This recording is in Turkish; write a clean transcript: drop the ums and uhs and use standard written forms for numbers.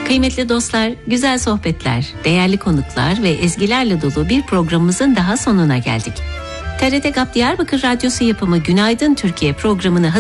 Kıymetli dostlar, güzel sohbetler, değerli konuklar ve ezgilerle dolu bir programımızın daha sonuna geldik. TRT GAP Diyarbakır Radyosu yapımı Günaydın Türkiye programını